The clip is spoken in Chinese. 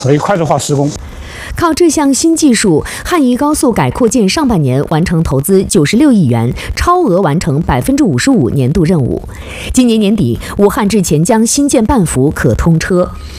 可以快速化施工。 靠这项新技术，汉宜高速改扩建上半年完成投资96亿元，超额完成55%年度任务。今年年底，武汉至钱江新建半幅可通车。